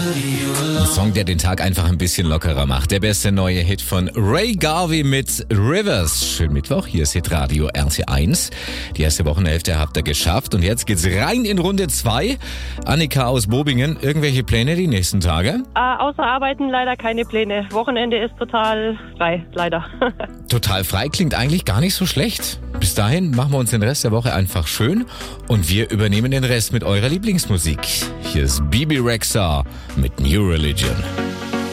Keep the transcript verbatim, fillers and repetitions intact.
Ein Song, der den Tag einfach ein bisschen lockerer macht. Der beste neue Hit von Ray Garvey mit Rivers. Schönen Mittwoch, hier ist Hitradio R T eins. Die erste Wochenhälfte habt ihr geschafft und jetzt geht's rein in Runde zwei. Annika aus Bobingen, irgendwelche Pläne die nächsten Tage? Äh, außer Arbeiten leider keine Pläne. Wochenende ist total frei, leider. Total frei klingt eigentlich gar nicht so schlecht. Bis dahin machen wir uns den Rest der Woche einfach schön und wir übernehmen den Rest mit eurer Lieblingsmusik. Hier ist Bebe Rexha mit New Religion.